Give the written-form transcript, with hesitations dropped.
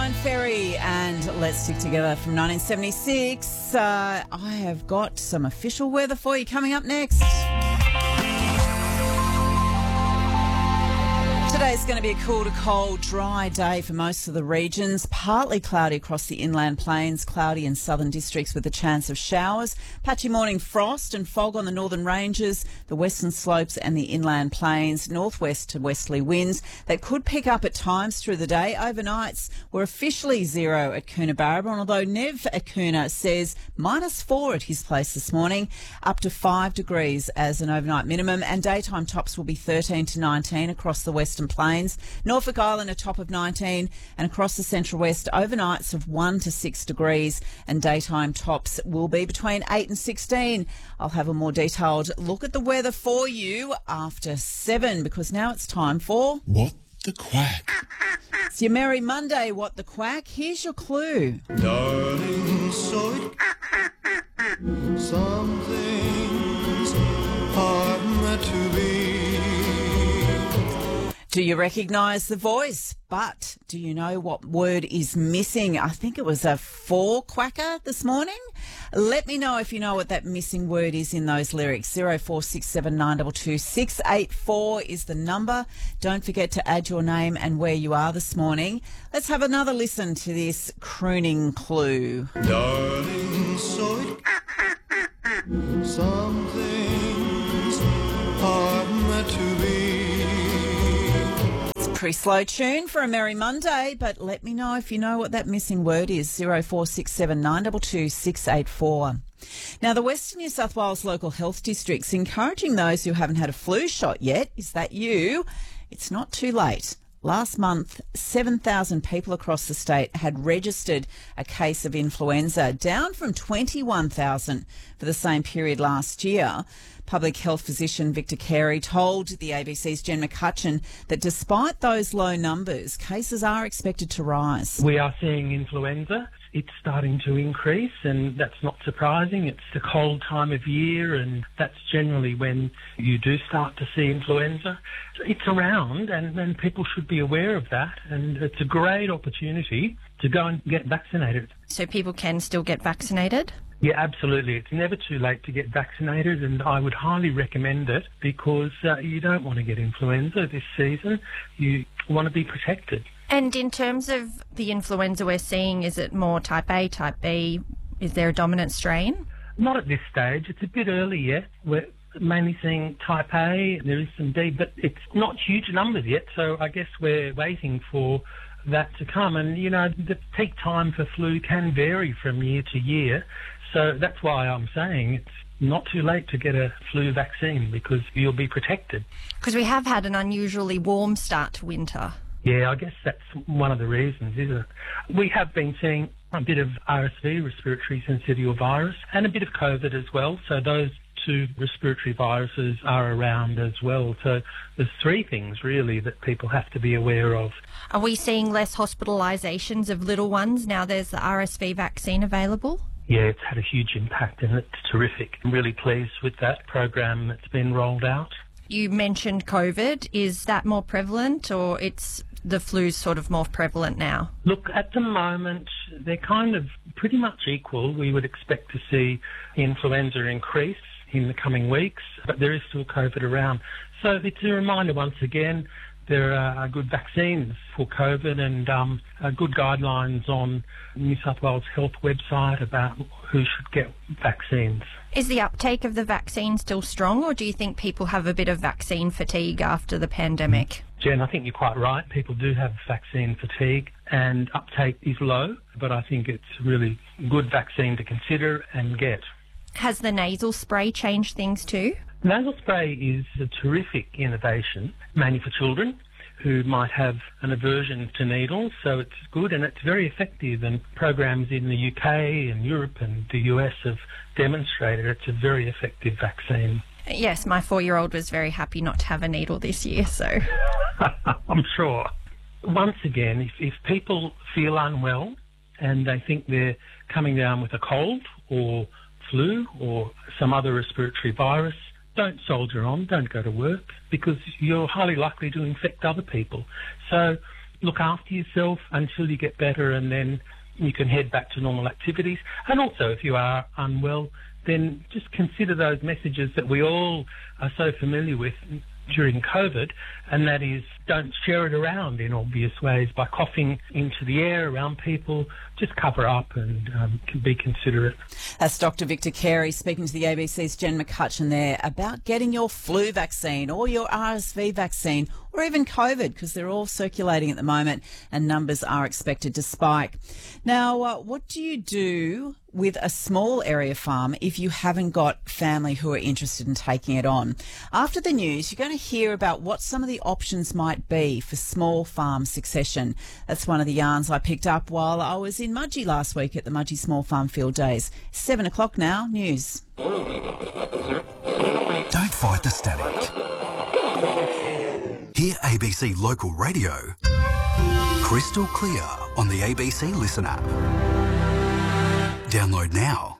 Brian Ferry and Let's Stick Together from 1976. I have got some official weather for you coming up next. Today's going to be a cool to cold, dry day for most of the regions. Partly cloudy across the inland plains, cloudy in southern districts with a chance of showers. Patchy morning frost and fog on the northern ranges, the western slopes and the inland plains. Northwest to westerly winds that could pick up at times through the day. Overnights were officially 0 at Coonabarabran, although Nev at Coona says -4 at his place this morning, up to 5 degrees as an overnight minimum, and daytime tops will be 13 to 19 across the western plains. Norfolk Island a top of 19, and across the central west overnights of 1 to 6 degrees, and daytime tops will be between 8 and 16. I'll have a more detailed look at the weather for you after 7, because now it's time for What the Quack. It's your Merry Monday, What the Quack. Here's your clue. Darling, so some things are meant to be. Do you recognise the voice? But do you know what word is missing? I think it was a 4 quacker this morning. Let me know if you know what that missing word is in those lyrics. 0467922684 is the number. Don't forget to add your name and where you are this morning. Let's have another listen to this crooning clue. Darling, so some things are meant to be. Pretty slow tune for a Merry Monday, but let me know if you know what that missing word is. 0467922684. Now, the Western New South Wales Local Health District's encouraging those who haven't had a flu shot yet. Is that you? It's not too late. Last month, 7,000 people across the state had registered a case of influenza, down from 21,000 for the same period last year. Public health physician Victor Carey told the ABC's Jen McCutcheon that despite those low numbers, cases are expected to rise. We are seeing influenza. It's starting to increase, and that's not surprising. It's the cold time of year, and that's generally when you do start to see influenza. It's around, and people should be aware of that, and it's a great opportunity to go and get vaccinated. So people can still get vaccinated? Yeah, absolutely. It's never too late to get vaccinated, and I would highly recommend it because you don't want to get influenza this season. You want to be protected. And in terms of the influenza we're seeing, is it more type A, type B? Is there a dominant strain? Not at this stage. It's a bit early yet. We're mainly seeing type A, there is some D, but it's not huge numbers yet, so I guess we're waiting for that to come. And, you know, the peak time for flu can vary from year to year, so that's why I'm saying it's not too late to get a flu vaccine because you'll be protected. Because we have had an unusually warm start to winter. Yeah, I guess that's one of the reasons, isn't it? We have been seeing a bit of RSV, respiratory syncytial virus, and a bit of COVID as well. So those two respiratory viruses are around as well. So there's 3 things really that people have to be aware of. Are we seeing less hospitalisations of little ones now there's the RSV vaccine available? Yeah, it's had a huge impact and it's terrific. I'm really pleased with that program that's been rolled out. You mentioned COVID. Is that more prevalent, or it's the flu's sort of more prevalent now? Look, at the moment, they're kind of pretty much equal. We would expect to see influenza increase in the coming weeks, but there is still COVID around. So it's a reminder once again, there are good vaccines for COVID and good guidelines on New South Wales Health website about who should get vaccines. Is the uptake of the vaccine still strong, or do you think people have a bit of vaccine fatigue after the pandemic? Jen, I think you're quite right. People do have vaccine fatigue and uptake is low, but I think it's a really good vaccine to consider and get. Has the nasal spray changed things too? Nasal spray is a terrific innovation, mainly for children who might have an aversion to needles, so it's good and it's very effective, and programs in the UK and Europe and the US have demonstrated it's a very effective vaccine. Yes, my 4-year-old was very happy not to have a needle this year, so... I'm sure. Once again, if people feel unwell and they think they're coming down with a cold or flu or some other respiratory virus, don't soldier on, don't go to work, because you're highly likely to infect other people. So look after yourself until you get better, and then you can head back to normal activities. And also, if you are unwell, then just consider those messages that we all are so familiar with during COVID, and that is, don't share it around in obvious ways by coughing into the air around people. Just cover up and be considerate. That's Dr. Victor Carey speaking to the ABC's Jen McCutcheon there about getting your flu vaccine or your RSV vaccine or even COVID, because they're all circulating at the moment and numbers are expected to spike. Now, what do you do with a small area farm if you haven't got family who are interested in taking it on? After the news, you're going to hear about what some of the options might be for small farm succession. That's one of the yarns I picked up while I was in Mudgee last week at the Mudgee Small Farm Field Days. 7 o'clock now, news. Don't fight the static. Hear ABC Local Radio crystal clear on the ABC Listen app. Download now.